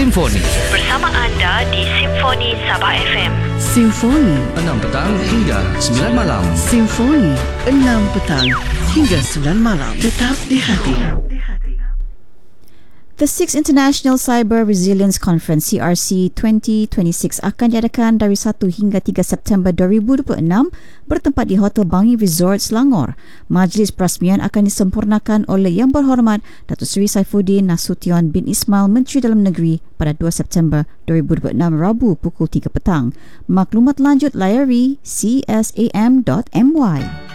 Simfoni. Bersama anda di Simfoni Sabah FM. Simfoni 6 petang hingga 9 malam. Simfoni 6 petang hingga 9 malam. Tetap di hati. The 6th International Cyber Resilience Conference CRC 2026 akan diadakan dari 1 hingga 3 September 2026 bertempat di Hotel Bangi Resort Selangor. Majlis perasmian akan disempurnakan oleh Yang Berhormat Datuk Seri Saifuddin Nasution bin Ismail Menteri Dalam Negeri pada 2 September 2026 Rabu pukul 3 petang. Maklumat lanjut layari csam.my.